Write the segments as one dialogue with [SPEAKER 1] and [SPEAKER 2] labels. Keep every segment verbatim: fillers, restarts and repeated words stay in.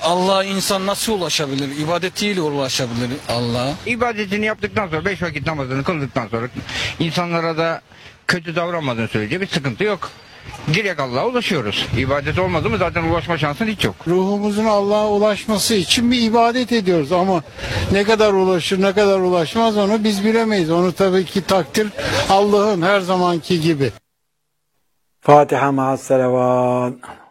[SPEAKER 1] Allah'a insan nasıl ulaşabilir? İbadetiyle ulaşabilir Allah'a.
[SPEAKER 2] İbadetini yaptıktan sonra, beş vakit namazını kıldıktan sonra insanlara da kötü davranmadığın sürece bir sıkıntı yok. Direkt Allah'a ulaşıyoruz. İbadet olmadı mı zaten ulaşma şansın hiç yok.
[SPEAKER 3] Ruhumuzun Allah'a ulaşması için bir ibadet ediyoruz ama ne kadar ulaşır ne kadar ulaşmaz onu biz bilemeyiz. Onu tabii ki takdir Allah'ın her zamanki gibi.
[SPEAKER 4] Fatiha ma'as selavat.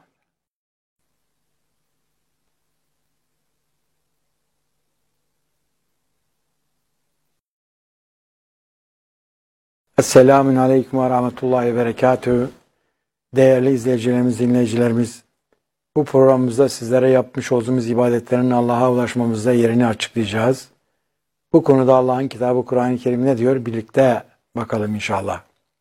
[SPEAKER 4] Esselamun Aleyküm ve Rahmetullahi ve Berekatühü. Değerli izleyicilerimiz, dinleyicilerimiz, bu programımızda sizlere yapmış olduğumuz ibadetlerin Allah'a ulaşmamızda yerini açıklayacağız. Bu konuda Allah'ın kitabı Kur'an-ı Kerim ne diyor? Birlikte bakalım inşallah.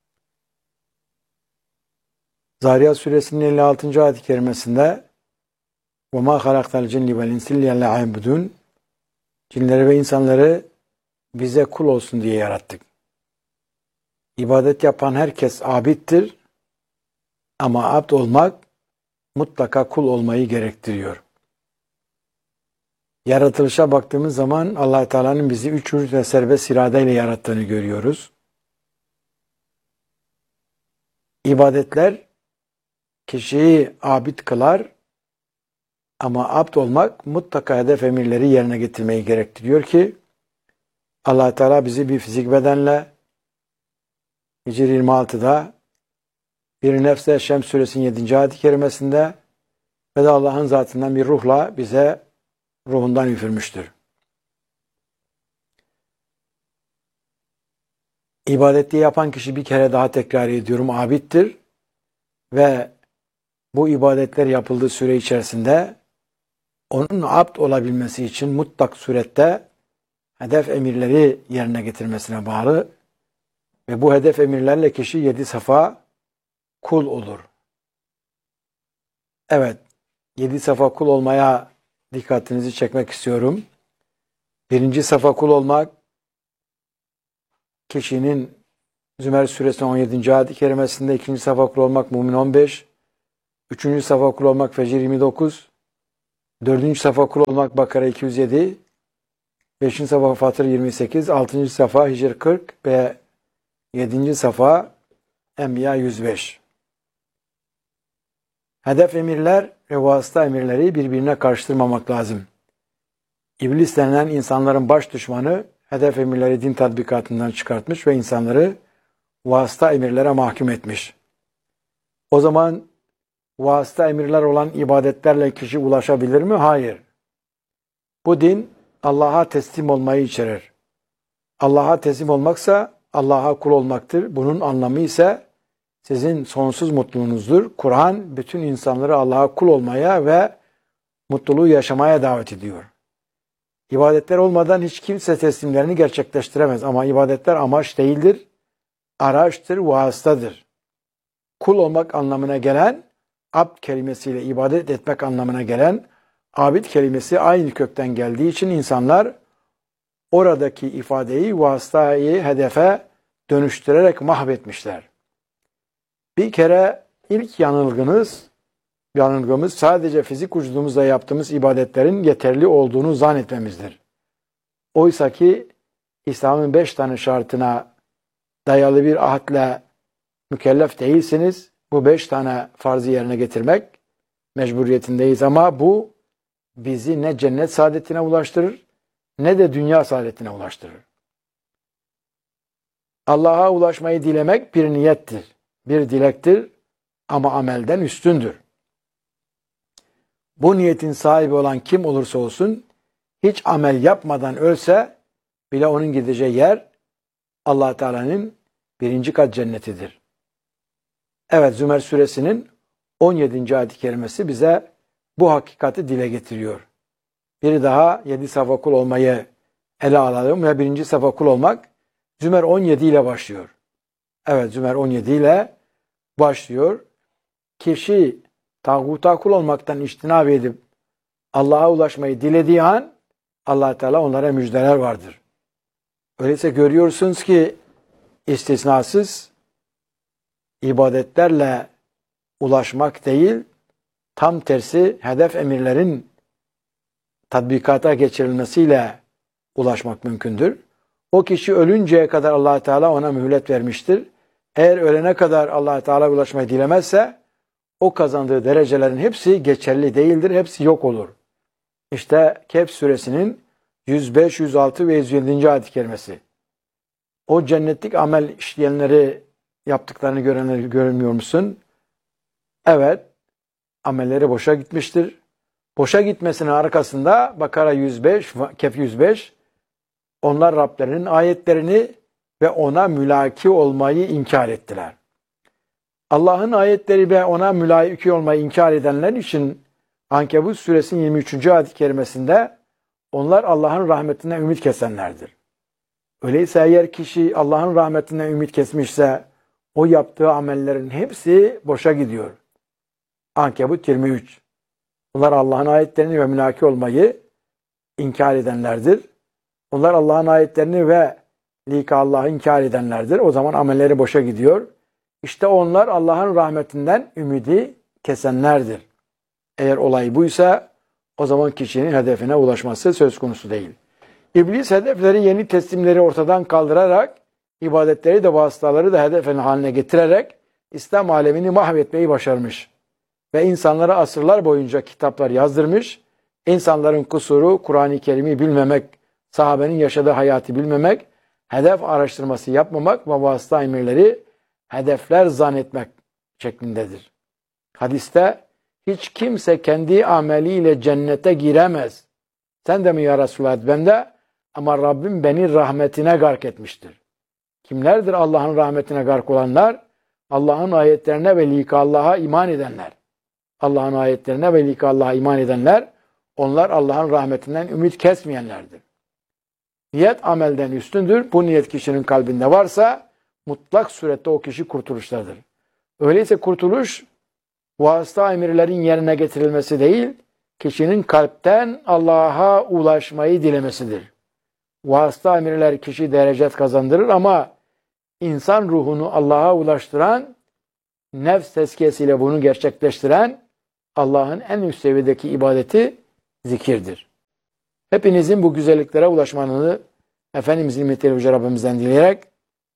[SPEAKER 4] Zariyat suresinin elli altıncı ayet-i kerimesinde وَمَا خَلَقْتَ الْجِنِّ وَالْاِنْسِ لِيَلَّا عَيْبُدُونَ Cinleri ve insanları bize kul olsun diye yarattık. İbadet yapan herkes abiddir ama abd olmak mutlaka kul olmayı gerektiriyor. Yaratılışa baktığımız zaman Allah Teala'nın bizi üç hür ve serbest iradeyle yarattığını görüyoruz. İbadetler kişiyi abid kılar ama abd olmak mutlaka hedef emirleri yerine getirmeyi gerektiriyor ki Allah Teala bizi bir fizik bedenle Hicr yirmi altıda bir nefse Şems suresinin yedinci ayet-i kerimesinde ve de Allah'ın zatından bir ruhla bize ruhundan üfürmüştür. İbadeti yapan kişi, bir kere daha tekrar ediyorum, abiddir ve bu ibadetler yapıldığı süre içerisinde onun abd olabilmesi için mutlak surette hedef emirleri yerine getirmesine bağlı ve bu hedef emirlerle kişi yedi safa kul olur. Evet, yedi safa kul olmaya dikkatinizi çekmek istiyorum. Birinci safa kul olmak, kişinin Zümer suresinin on yedinci ayet-i kerimesinde, ikinci safa kul olmak Mümin on beş, üçüncü safa kul olmak Fecr yirmi dokuz, dördüncü safa kul olmak Bakara iki yüz yedi, beşinci safa Fatır yirmi sekiz, altıncı safa Hicr kırk ve yedinci safa Enbiya yüz beş. Hedef emirler ve vasıta emirleri birbirine karıştırmamak lazım. İblis denilen insanların baş düşmanı hedef emirleri din tatbikatından çıkartmış ve insanları vasıta emirlere mahkum etmiş. O zaman vasıta emirler olan ibadetlerle kişi ulaşabilir mi? Hayır. Bu din Allah'a teslim olmayı içerir. Allah'a teslim olmaksa Allah'a kul olmaktır. Bunun anlamı ise sizin sonsuz mutluluğunuzdur. Kur'an bütün insanları Allah'a kul olmaya ve mutluluğu yaşamaya davet ediyor. İbadetler olmadan hiç kimse teslimlerini gerçekleştiremez. Ama ibadetler amaç değildir, araçtır, vasıtadır. Kul olmak anlamına gelen, abd kelimesiyle ibadet etmek anlamına gelen, abid kelimesi aynı kökten geldiği için insanlar oradaki ifadeyi, vasıtayı hedefe dönüştürerek mahvetmişler. Bir kere ilk yanılgınız, yanılgımız sadece fizik vücudumuzla yaptığımız ibadetlerin yeterli olduğunu zannetmemizdir. Oysa ki İslam'ın beş tane şartına dayalı bir ahdle mükellef değilsiniz. Bu beş tane farzı yerine getirmek mecburiyetindeyiz ama bu bizi ne cennet saadetine ulaştırır ne de dünya saadetine ulaştırır. Allah'a ulaşmayı dilemek bir niyettir, bir dilektir ama amelden üstündür. Bu niyetin sahibi olan kim olursa olsun, hiç amel yapmadan ölse bile onun gideceği yer Allah Teala'nın birinci kat cennetidir. Evet, Zümer suresinin on yedinci ayet-i kerimesi bize bu hakikati dile getiriyor. Bir daha yedi safa kul olmayı ele alalım ve birinci safa kul olmak Zümer on yedi ile başlıyor. Evet, Zümer on yedi ile başlıyor. Kişi tağuta kul olmaktan içtinab edip Allah'a ulaşmayı dilediği an Allah Teala onlara müjdeler vardır. Öyleyse görüyorsunuz ki istisnasız ibadetlerle ulaşmak değil, tam tersi hedef emirlerin tatbikata geçirilmesiyle ulaşmak mümkündür. O kişi ölünceye kadar Allah Teala ona mühlet vermiştir. Eğer ölene kadar Allah Teala ulaşmayı dilemezse o kazandığı derecelerin hepsi geçerli değildir, hepsi yok olur. İşte Kehf suresinin yüz beş, yüz altı ve yüz yedi. ayet-i kerimesi. O cennetlik amel işleyenleri yaptıklarını görenleri görmüyor musun? Evet, amelleri boşa gitmiştir. Boşa gitmesinin arkasında Bakara yüz beş, Kehf yüz beş, onlar Rablerinin ayetlerini ve ona mülaki olmayı inkar ettiler. Allah'ın ayetleri ve ona mülaki olmayı inkar edenler için Ankebut suresinin yirmi üçüncü. ayet-i kerimesinde onlar Allah'ın rahmetinden ümit kesenlerdir. Öyleyse eğer kişi Allah'ın rahmetinden ümit kesmişse o yaptığı amellerin hepsi boşa gidiyor. Ankebut yirmi üç. Bunlar Allah'ın ayetlerini ve mülaki olmayı inkar edenlerdir. Onlar Allah'ın ayetlerini ve lika Allah'ı inkar edenlerdir. O zaman amelleri boşa gidiyor. İşte onlar Allah'ın rahmetinden ümidi kesenlerdir. Eğer olay buysa o zaman kişinin hedefine ulaşması söz konusu değil. İblis hedefleri, yeni teslimleri ortadan kaldırarak, ibadetleri de vasıtaları da hedef haline getirerek İslam alemini mahvetmeyi başarmış. Ve insanlara asırlar boyunca kitaplar yazdırmış. İnsanların kusuru Kur'an-ı Kerim'i bilmemek, sahabenin yaşadığı hayatı bilmemek, hedef araştırması yapmamak ve vasıta emirleri hedefler zannetmek şeklindedir. Hadiste hiç kimse kendi ameliyle cennete giremez. Sen de mi ya Resulullah? Ben de, ama Rabbim beni rahmetine gark etmiştir. Kimlerdir Allah'ın rahmetine gark olanlar? Allah'ın ayetlerine ve lika Allah'a iman edenler. Allah'ın ayetlerine ve lika Allah'a iman edenler, onlar Allah'ın rahmetinden ümit kesmeyenlerdir. Niyet amelden üstündür. Bu niyet kişinin kalbinde varsa mutlak surette o kişi kurtuluştadır. Öyleyse kurtuluş vasıta emirlerin yerine getirilmesi değil, kişinin kalpten Allah'a ulaşmayı dilemesidir. Vasıta emirler kişi derecet kazandırır ama insan ruhunu Allah'a ulaştıran, nefs tezkiyesiyle bunu gerçekleştiren Allah'ın en üst seviyedeki ibadeti zikirdir. Hepinizin bu güzelliklere ulaşmanızı Efendimizin nimetleri Yüce Rabbimizden dileyerek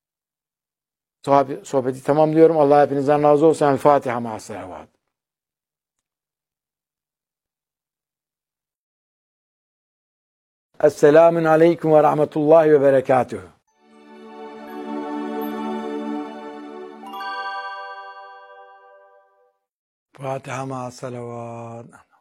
[SPEAKER 4] sohbeti tamamlıyorum. Allah hepinizden razı olsun. El Fatiha ma'as salavat. Esselamun aleyküm ve rahmetullahi ve berekatuhu. Fatiha ma'as salavat.